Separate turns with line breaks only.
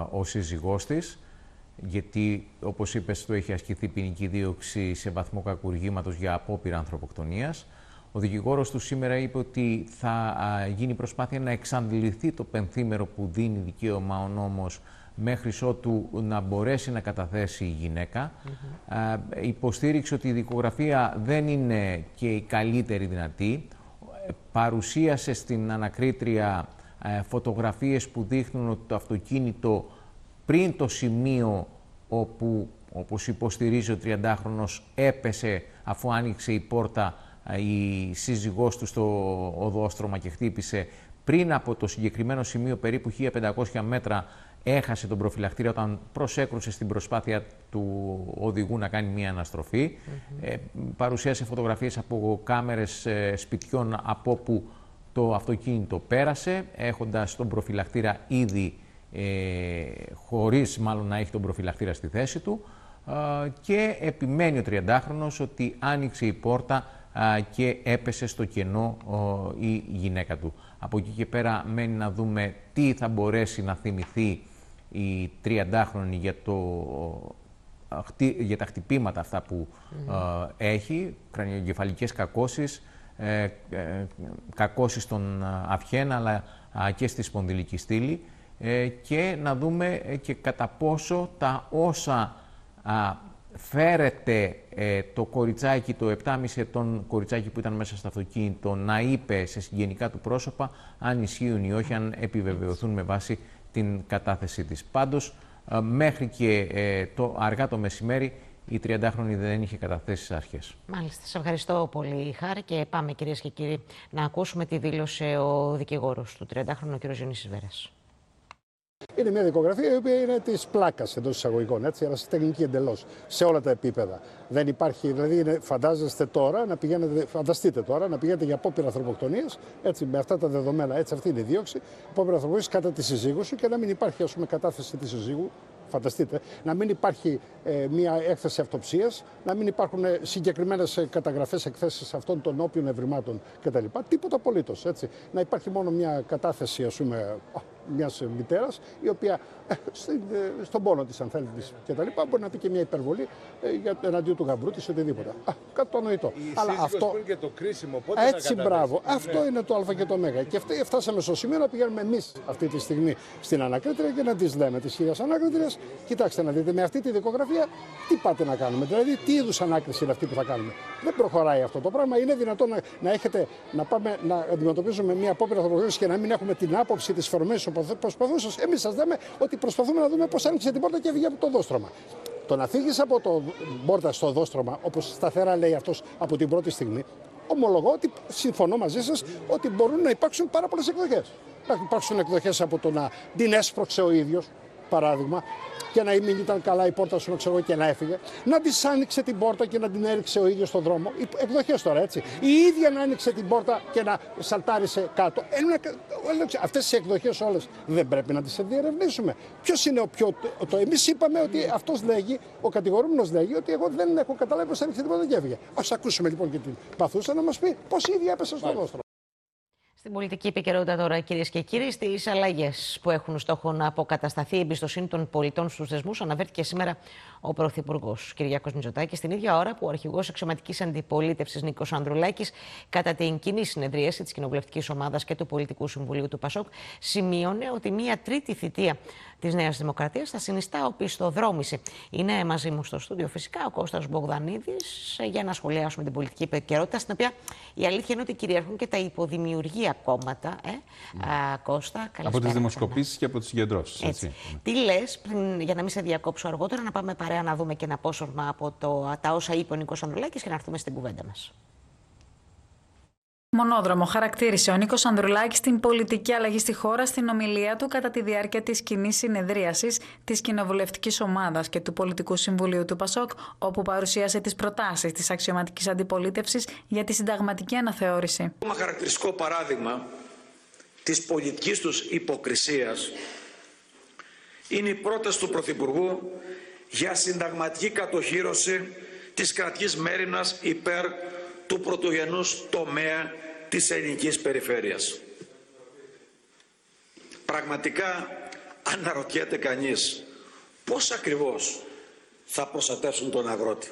ο σύζυγός της, γιατί, όπως είπες, του έχει ασκηθεί ποινική δίωξη σε βαθμό κακουργήματος για απόπειρα ανθρωποκτονίας. Ο δικηγόρος του σήμερα είπε ότι θα γίνει προσπάθεια να εξαντληθεί το πενθήμερο που δίνει δικαίωμα ο νόμος μέχρι ότου να μπορέσει να καταθέσει η γυναίκα. Υποστήριξε ότι η δικογραφία δεν είναι και η καλύτερη δυνατή. Παρουσίασε στην ανακρίτρια φωτογραφίες που δείχνουν ότι το αυτοκίνητο πριν το σημείο όπου, όπως υποστηρίζει ο 30χρονος, έπεσε αφού άνοιξε η πόρτα η σύζυγός του στο οδόστρωμα και χτύπησε. Πριν από το συγκεκριμένο σημείο, περίπου 1500 μέτρα, έχασε τον προφυλακτήρα όταν προσέκρουσε στην προσπάθεια του οδηγού να κάνει μία αναστροφή. Παρουσίασε φωτογραφίες από κάμερες σπιτιών από όπου το αυτοκίνητο πέρασε, έχοντας τον προφυλακτήρα ήδη, χωρίς μάλλον να έχει τον προφυλακτήρα στη θέση του, και επιμένει ο 30χρονος ότι άνοιξε η πόρτα και έπεσε στο κενό η γυναίκα του. Από εκεί και πέρα μένει να δούμε τι θα μπορέσει να θυμηθεί η 30χρονη για τα χτυπήματα αυτά που έχει, κρανιοεγκεφαλικές κακώσεις, κακώσεις στον αυχένα αλλά και στη σπονδυλική στήλη, και να δούμε και κατά πόσο τα όσα φέρεται το κοριτσάκι, το 7,5 ετών κοριτσάκι που ήταν μέσα στο αυτοκίνητο, να είπε σε συγγενικά του πρόσωπα, αν ισχύουν ή όχι, αν επιβεβαιωθούν με βάση την κατάθεσή της. Πάντως, μέχρι και αργά το μεσημέρι, η 30χρονη δεν είχε καταθέσει στις αρχές.
Μάλιστα. Σε ευχαριστώ πολύ, Χάρη. Και πάμε, κυρίες και κύριοι, να ακούσουμε τι δήλωσε ο δικηγόρος του 30χρονου, ο κ. Διονύσης Βέρας.
Είναι μια δικογραφία η οποία είναι της πλάκας εντός εισαγωγικών, έτσι, ερασιτεχνική εντελώς, σε όλα τα επίπεδα. Δεν υπάρχει, δηλαδή, φαντάζεστε τώρα να πηγαίνετε, φανταστείτε τώρα να πηγαίνετε για απόπειρα ανθρωποκτονίας, έτσι, με αυτά τα δεδομένα, έτσι, αυτή είναι η δίωξη, απόπειρα ανθρωποκτονίας κατά τη συζύγου σου και να μην υπάρχει, ας πούμε, κατάθεση της συζύγου. Φανταστείτε, να μην υπάρχει μια έκθεση αυτοψίας, να μην υπάρχουν συγκεκριμένες καταγραφές, εκθέσεις αυτών των όποιων ευρημάτων κτλ. Τίποτα απολύτως. Να υπάρχει μόνο μια κατάθεση, ας πούμε, μιας μητέρας, η οποία στον πόνο της, αν θέλετε, κτλ. Μπορεί να πει και μια υπερβολή εναντίον του γαμπρού της, οτιδήποτε. Κάτι το νοητό.
Αλλά αυτό είναι και το κρίσιμο. Πότε
έτσι, μπράβο. Αυτό είναι το Α και το Μέγα. Και φτάσαμε στο σημείο να πηγαίνουμε εμείς αυτή τη στιγμή στην ανακρίτρια και να τις λέμε, τις κυρίες ανάκριτριες, κοιτάξτε να δείτε, με αυτή τη δικογραφία τι πάτε να κάνουμε. Δηλαδή, τι είδους ανάκριση είναι αυτή που θα κάνουμε. Δεν προχωράει αυτό το πράγμα. Είναι δυνατόν να πάμε να αντιμετωπίζουμε μια απόπειρα ανθρωποκτονίας και να μην έχουμε την άποψη της φερμένης προσπαθούσας. Εμείς σας λέμε ότι προσπαθούμε να δούμε πώς άνοιξε την πόρτα και έβγαινε από το οδόστρωμα. Το να φύγεις από το πόρτα στο οδόστρωμα, όπως σταθερά λέει αυτός από την πρώτη στιγμή, ομολογώ ότι συμφωνώ μαζί σας ότι μπορούν να υπάρξουν πάρα πολλές εκδοχές. Να υπάρξουν εκδοχές από το να την έσπρωξε ο ίδιος, παράδειγμα, και να μην ήταν καλά η πόρτα σου, ξέρω, και να έφυγε. Να της άνοιξε την πόρτα και να την έριξε ο ίδιος στον δρόμο. Εκδοχές τώρα, έτσι. Η ίδια να άνοιξε την πόρτα και να σαλτάρισε κάτω. Αυτές τις εκδοχές όλες δεν πρέπει να τις διερευνήσουμε. Ποιος είναι εμείς είπαμε ότι αυτός λέγει, ο κατηγορούμενος λέγει, ότι εγώ δεν έχω καταλάβει πώς άνοιξε την πόρτα και έφυγε. Ας ακούσουμε λοιπόν και την παθούσα να μας πει πώς η ίδια έπεσε στον δόστρωμα.
Στην πολιτική επικαιρότητα τώρα, κυρίες και κύριοι, στις αλλαγές που έχουν στόχο να αποκατασταθεί η εμπιστοσύνη των πολιτών στους θεσμούς, αναφέρθηκε σήμερα ο Πρωθυπουργός Κυριάκος Μητσοτάκης, την ίδια ώρα που ο αρχηγός αξιωματικής αντιπολίτευσης Νίκος Ανδρουλάκης, κατά την κοινή συνεδρίαση της Κοινοβουλευτικής Ομάδας και του Πολιτικού Συμβουλίου του ΠΑΣΟΚ, σημείωνε ότι μια τρίτη θητεία της Νέας Δημοκρατίας θα συνιστά οπισθοδρόμηση. Είναι μαζί μου στο στούντιο φυσικά ο Κώστας Μπογδανίδης για να σχολιάσουμε την πολιτική επικαιρότητα, στην οποία η αλήθεια είναι ότι κυριαρχούν και τα υποδημιουργία κόμματα. Κώστα, καλησπέρα.
Από τις δημοσκοπήσεις και από τις συγκεντρώσεις. Έτσι.
Τι λες, για να μην σε διακόψω αργότερα, να πάμε παρέα να δούμε και ένα απόσπασμα από τα όσα είπε ο Νίκος Ανδρουλάκης και να έρθουμε στην κουβέντα μας.
Μονόδρομο χαρακτήρισε ο Νίκος Ανδρουλάκης την πολιτική αλλαγή στη χώρα στην ομιλία του κατά τη διάρκεια της κοινής συνεδρίασης της Κοινοβουλευτικής Ομάδας και του Πολιτικού Συμβουλίου του ΠΑΣΟΚ, όπου παρουσίασε τις προτάσεις της αξιωματικής αντιπολίτευσης για τη συνταγματική αναθεώρηση.
Ένα χαρακτηριστικό παράδειγμα της πολιτικής τους υποκρισίας είναι η πρόταση του Πρωθυπουργού για συνταγματική κατοχύρωση της κρατικής μέριμνας υπέρ του πρωτογενούς τομέα της ελληνικής περιφέρειας. Πραγματικά αναρωτιέται κανείς πώς ακριβώς θα προστατεύσουν τον αγρότη.